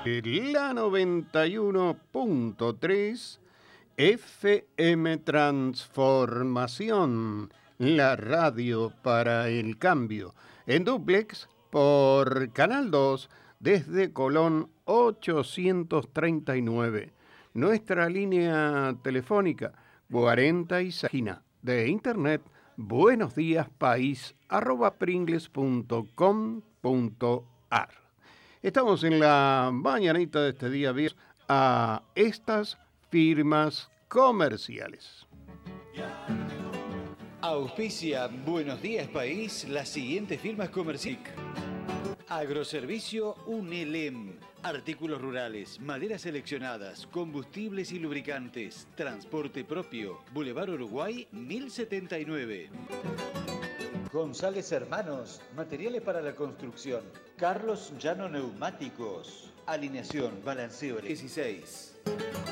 La 91.3 FM Transformación, la radio para el cambio, en dúplex por Canal 2 desde Colón 839. Nuestra línea telefónica 46 de internet buenosdíaspaís@pringles.com.ar. Estamos en la mañanita de este día viernes a estas firmas comerciales. Auspicia Buenos Días País las siguientes firmas comerciales. Agroservicio Unelem. Artículos rurales, maderas seleccionadas, combustibles y lubricantes. Transporte propio. Boulevard Uruguay 1079. González Hermanos. Materiales para la construcción. Carlos Llano Neumáticos. Alineación, balanceo 16.